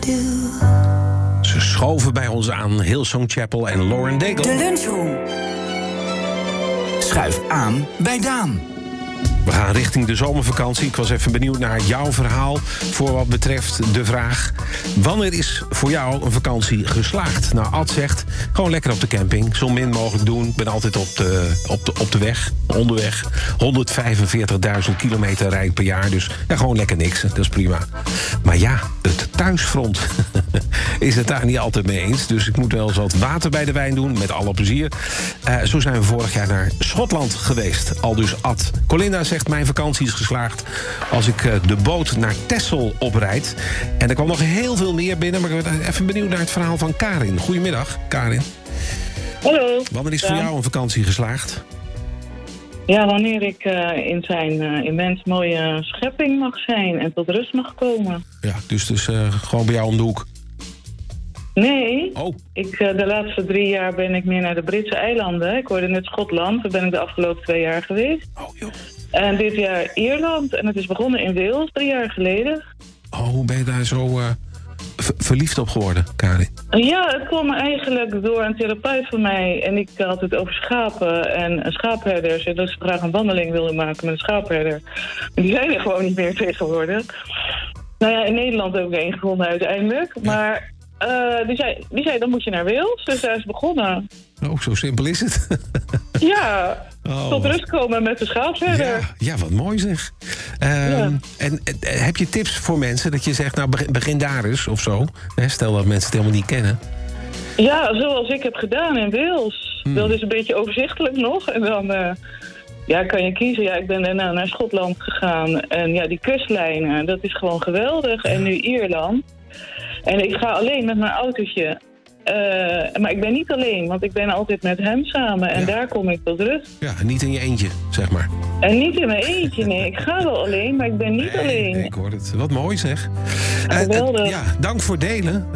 Ze schoven bij ons aan Hillsong Chapel en Lauren Daigle. De lunchroom. Schuif aan bij Daan. We gaan richting de zomervakantie. Ik was even benieuwd naar jouw verhaal voor wat betreft de vraag: wanneer is voor jou een vakantie geslaagd? Nou, Ad zegt, gewoon lekker op de camping. Zo min mogelijk doen. Ik ben altijd op de weg, onderweg. 145.000 kilometer rijd per jaar. Dus ja, gewoon lekker niks. Dat is prima. Maar ja, het thuisfront is het daar niet altijd mee eens. Dus ik moet wel eens wat water bij de wijn doen. Met alle plezier. Zo zijn we vorig jaar naar Schotland geweest. Aldus Ad. Colinda zegt, mijn vakantie is geslaagd als ik de boot naar Texel oprijd. En er kwam nog heel veel meer binnen, maar ik ben even benieuwd naar het verhaal van Karin. Goedemiddag, Karin. Hallo. Wanneer is voor jou een vakantie geslaagd? Ja, wanneer ik in zijn immens mooie schepping mag zijn en tot rust mag komen. Ja, dus gewoon bij jou om de hoek. Nee, Oh. de laatste 3 jaar ben ik meer naar de Britse eilanden. Ik hoorde net Schotland, daar ben ik de afgelopen 2 jaar geweest. Oh, joh. En dit jaar Ierland, en het is begonnen in Wales 3 jaar geleden. Oh, hoe ben je daar zo verliefd op geworden, Karin? Ja, het kwam eigenlijk door een therapeut van mij. En ik had het over schapen en schaapherders. En dat ze graag een wandeling wilde maken met een schaapherder. Maar die zijn er gewoon niet meer tegenwoordig. Nou ja, in Nederland heb ik één gevonden uiteindelijk. Ja. Maar die zei, dan moet je naar Wales. Dus daar is begonnen. Oh, zo simpel is het. Ja, Oh. tot rust komen met de schaapherder. Ja, wat mooi zeg. Ja. En heb je tips voor mensen dat je zegt, nou begin daar eens of zo? Stel dat mensen het helemaal niet kennen. Ja, zoals ik heb gedaan in Wales. Dat is een beetje overzichtelijk nog. En dan kan je kiezen. Ja, ik ben daarna naar Schotland gegaan. En ja, die kustlijnen, dat is gewoon geweldig. En nu Ierland. En ik ga alleen met mijn autootje. Maar ik ben niet alleen, want ik ben altijd met hem samen. En daar kom ik tot rust. Ja, niet in je eentje, zeg maar. En niet in mijn eentje, nee. Ik ga wel alleen, maar ik ben niet alleen. Nee, ik hoor het. Wat mooi zeg. Geweldig. Ja, dank voor het delen.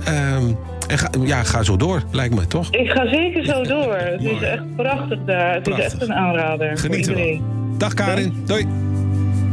En ga zo door, lijkt me, toch? Ik ga zeker zo door. Het Mooi. is echt prachtig daar. Het Prachtig. is echt een aanrader Geniet voor ervan. iedereen. Dag Karin, doei.